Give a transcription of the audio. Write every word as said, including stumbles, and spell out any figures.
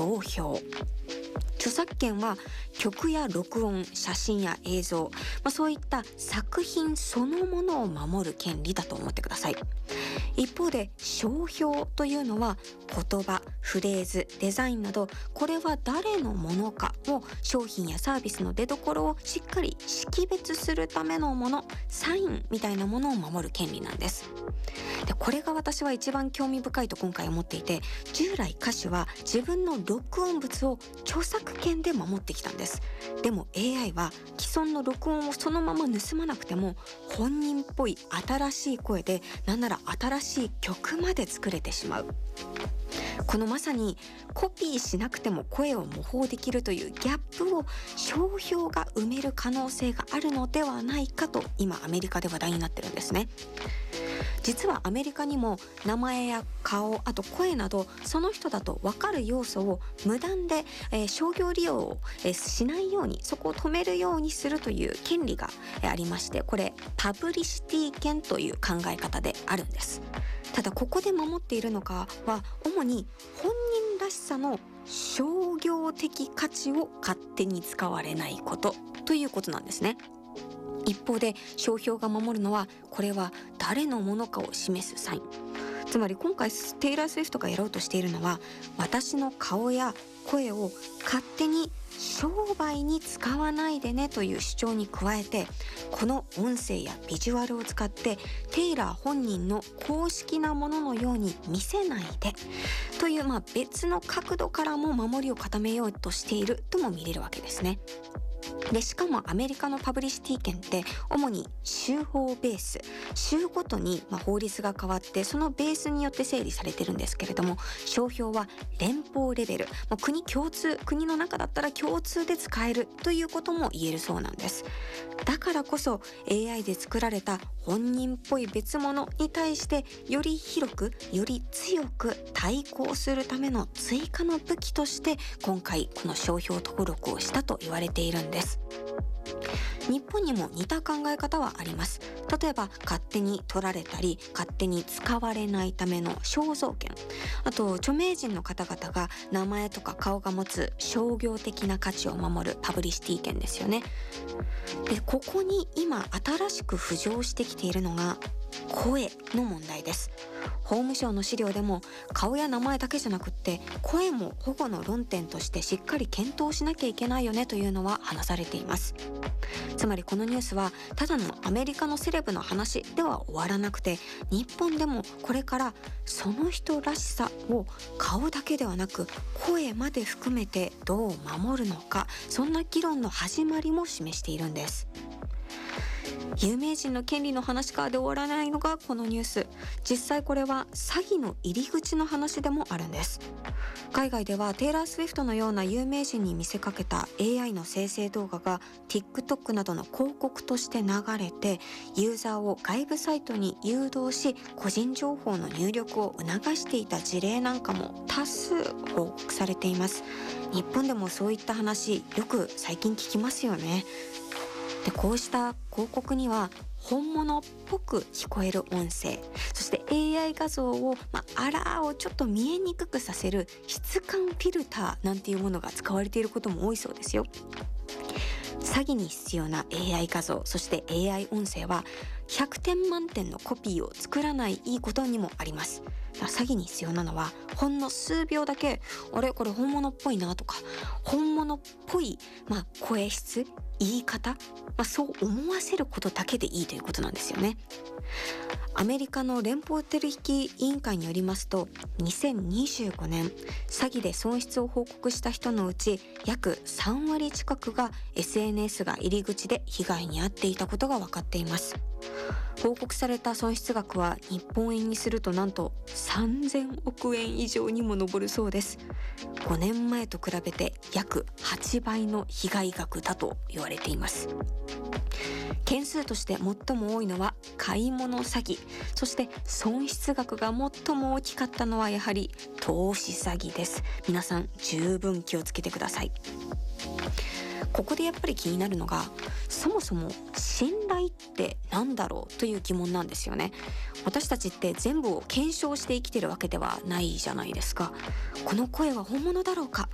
商標。著作権は曲や録音、写真や映像、まあ、そういった作品そのものを守る権利だと思ってください。一方で商標というのは言葉、フレーズ、デザインなど、これは誰のものかを商品やサービスの出所をしっかり識別するためのもの、サインみたいなものを守る権利なんです。で、これが私は一番興味深いと今回思っていて、従来歌手は自分の録音物を著作権で守ってきたんです。でも エーアイ は既存の録音をそのまま盗まなくても、本人っぽい新しい声で、なんなら新しい曲まで作れてしまう。このまさにコピーしなくても声を模倣できるというギャップを商標が埋める可能性があるのではないかと、今アメリカで話題になってるんですね。実はアメリカにも名前や顔、あと声などその人だと分かる要素を無断で、えー、商業利用を、えー、しないように、そこを止めるようにするという権利が、えー、ありまして、これパブリシティ権という考え方であるんです。ただここで守っているのかは、主に本人らしさの商業的価値を勝手に使われないことということなんですね。一方で商標が守るのは、これは誰のものかを示すサイン。つまり今回テイラー・スウィフトがやろうとしているのは、私の顔や声を勝手に商売に使わないでねという主張に加えて、この音声やビジュアルを使ってテイラー本人の公式なもののように見せないでという、まあ別の角度からも守りを固めようとしているとも見れるわけですね。で、しかもアメリカのパブリシティ権って主に州法ベース、州ごとにまあ法律が変わって、そのベースによって整理されてるんですけれども、商標は連邦レベル、もう国共通、国の中だったら共通で使えるということも言えるそうなんです。だからこそ エーアイ で作られた本人っぽい別物に対して、より広く、より強く対抗するための追加の武器として、今回この商標登録をしたと言われているんです。日本にも似た考え方はあります。例えば勝手に取られたり勝手に使われないための肖像権、あと著名人の方々が名前とか顔が持つ商業的な価値を守るパブリシティ権ですよね。で、ここに今新しく浮上してきているのが声の問題です。法務省の資料でも顔や名前だけじゃなくって声も保護の論点としてしっかり検討しなきゃいけないよねというのは話されています。つまりこのニュースはただのアメリカのセレブの話では終わらなくて、日本でもこれからその人らしさを顔だけではなく声まで含めてどう守るのか、そんな議論の始まりも示しているんです。有名人の権利の話からで終わらないのがこのニュース。実際これは詐欺の入り口の話でもあるんです。海外ではテイラー・スウィフトのような有名人に見せかけた エーアイ の生成動画が TikTok などの広告として流れて、ユーザーを外部サイトに誘導し個人情報の入力を促していた事例なんかも多数報告されています。日本でもそういった話よく最近聞きますよね。で、こうした広告には本物っぽく聞こえる音声、そして エーアイ 画像を、まあ、あらーをちょっと見えにくくさせる質感フィルターなんていうものが使われていることも多いそうですよ。詐欺に必要な エーアイ 画像、そして エーアイ 音声はひゃくてん満点のコピーを作らないいいことにもあります。だから詐欺に必要なのはほんの数秒だけ、あれこれ本物っぽいなとか、本物っぽい、まあ、声質、言い方、まあ、そう思わせることだけでいいということなんですよね。アメリカの連邦取引委員会によりますと、にせんにじゅうごねん詐欺で損失を報告した人のうち約さんわり近くが エスエヌエス が入り口で被害に遭っていたことが分かっています。報告された損失額は日本円にするとなんとさんぜんおくえん以上にも上るそうです。ごねんまえと比べて約はちばいの被害額だと言われています。件数として最も多いのは買い物詐欺、そして損失額が最も大きかったのはやはり投資詐欺です。皆さん十分気をつけてください。ここでやっぱり気になるのが、そもそも信頼ってなんだろうという疑問なんですよね。私たちって全部を検証して生きてるわけではないじゃないですか。この声は本物だろうか、